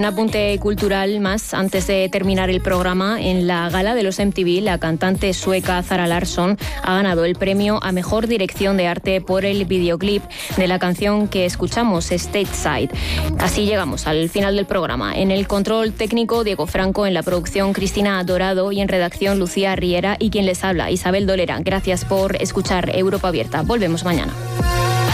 Un apunte cultural más antes de terminar el programa. En la gala de los MTV, la cantante sueca Zara Larsson ha ganado el premio a Mejor Dirección de Arte por el videoclip de la canción que escuchamos, Stateside. Así llegamos al final del programa. En el control técnico, Diego Franco; en la producción, Cristina Dorado; y en redacción, Lucía Riera; y quien les habla, Isabel Dolera. Gracias por escuchar Europa Abierta. Volvemos mañana.